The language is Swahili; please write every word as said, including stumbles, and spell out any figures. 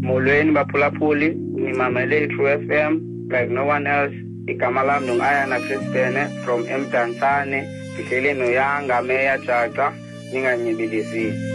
molweni baphulaphuli ngimamele i-True F M like no one else. Igama lami ngu-Ayana Crispene from Emdantsane. Ndihlele noYanga Meya Jaca, ninganyibilisile.